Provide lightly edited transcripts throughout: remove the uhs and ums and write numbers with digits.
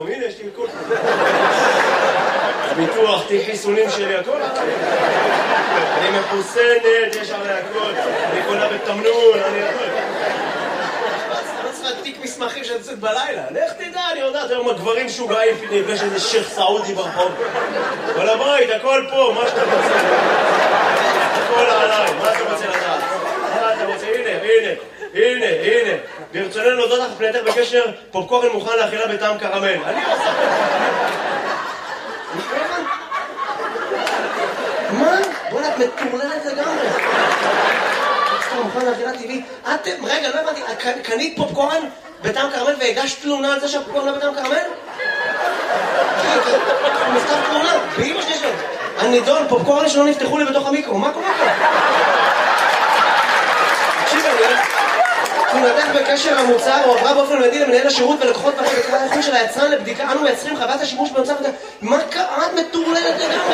הנה, יש לי מכל. הביטוח, תהי חיסונים שלי, הכל. אני מחוסנת, יש עלי הכל. אני קונה בתמנון, אני הכל. לא צריך להדפיק מסמכים שאני יוצאת בלילה. לך תדע, אני יודעת, היום הגברים שוגעים, נפגש איזה שייך סעודי ברחוב. כל הבית, הכל פה, מה שאתה רוצה. הכל עליי, מה אתה רוצה לדעת? מה אתה רוצה? הנה. ברצוננו להודות לך פנייתך בקשר, פופקורן מוכן לאכילה בטעם קרמל. אני עושה... מה? בוא'נה, את מטורללת לגמרי. פופקורן מוכן לאכילה טבעית. רגע, לא הבנתי, קנית פופקורן בטעם קרמל והגשת תלונה על זה שהפופקורן לא בטעם קרמל? מכתב תלונה, באמא שלי שלו. הנידון, פופקורן שלא נפתחו לי בתוך המיקרו, מה קורה פה? תקשיב אני, תלונתך בקשר המוצר הועברה באופן מיידי למנהל השירות ולקוחות פרק בקרה האיכות של היצרן לבדיקה. אנו מייצרים חוות השימוש במוצר וזה. מה קרה? את מטורללת לגמרי.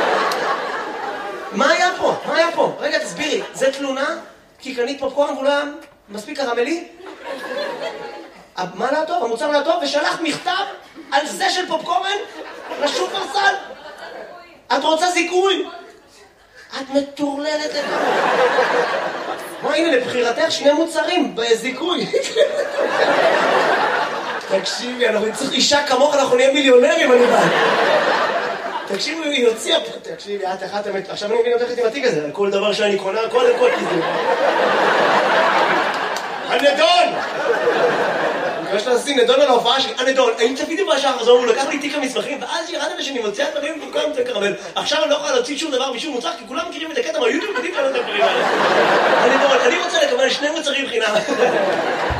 מה היה פה? רגע, תסבירי. זה תלונה? כי קנית פופקורן ואולי מספיק קרמלי? מה לא טוב? המוצר לא טוב? ושלחת מכתב על זה של פופקורן לשופרסל? את רוצה זיכוי? את מטורללת לגמרי. מה, הנה, לבחירתך שני מוצרים בזיכוי. תקשיבי, אנחנו צריך אישה כמוך, אנחנו נהיה מיליונרים, אני בא. תקשיבי, היא הוציאה פה. תקשיבי, את אחת האמת. עכשיו אני מבין אותך עם התיק הזה, על כל דבר שאני קונה, קודם כל תזדו. הנדון! יש לה לשים נדון על ההופעה שלי, הנדון, האם צפיתי בשעה חזור, הוא לקח לי תיק המסמכים, ואז ירדתי שאני מוציאה את דברים במקום את הקרמל. עכשיו אני לא יכולה להוציא שום דבר משום מוצר, כי כולם מכירים את הקטע מהיוטיוב, יודעים שאני לא את הדברים האלה. הנדון, אני רוצה לקבל 2 מוצרים חינם.